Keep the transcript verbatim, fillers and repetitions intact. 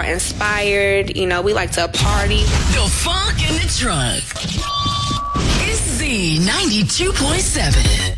are inspired. You know, we like to party. The Funk in the Trunk. It's Z ninety-two point seven.